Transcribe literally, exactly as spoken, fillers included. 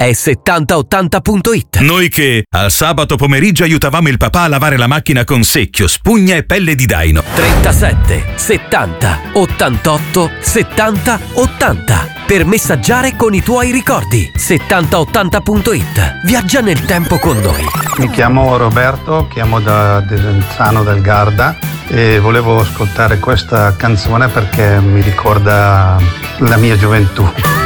è settanta ottanta punto it. Noi che al sabato pomeriggio aiutavamo il papà a lavare la macchina con secchio, spugna e pelle di daino. trentasette settanta ottantotto settanta ottanta per messaggiare con i tuoi ricordi. settanta ottanta punto it. Viaggia nel tempo con noi. Mi chiamo Roberto, chiamo da Desenzano del Garda e volevo ascoltare questa canzone perché mi ricorda la mia gioventù.